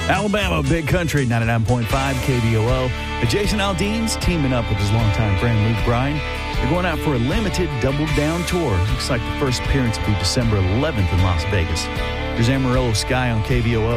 Alabama, Big Country, 99.5 KBOO. Jason Aldean's teaming up with his longtime friend Luke Bryan. They're going out for a limited Double Down tour. Looks like the first appearance will be December 11th in Las Vegas. Here's Amarillo Sky on KBOO.